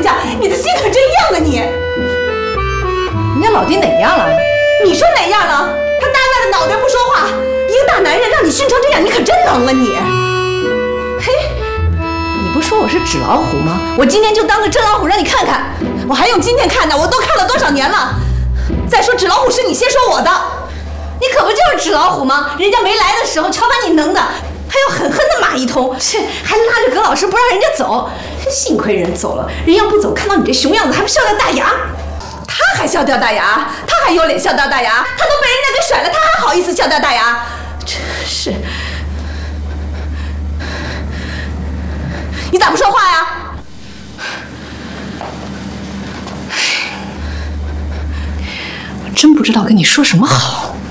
家，你的心可真硬啊你！ 人家老弟哪样了？ 你说哪样了？他耷拉着脑袋不说话，一个大男人让你熏成这样，你可真能啊你！嘿，你不说我是纸老虎吗？我今天就当个真老虎让你看看，我还用今天看的？我都看了多少年了？再说纸老虎是你先说我的，你可不就是纸老虎吗？人家没来的时候瞧把你能的，还要狠狠的骂一通，还拉着葛老师不让人家走。幸亏人走了，人要不走，看到你这熊样子还不笑掉大牙？他还笑掉大牙？他还有脸笑掉大牙？他都被人家给甩了，他还好意思笑掉大牙？真是！你咋不说话呀？我真不知道跟你说什么好。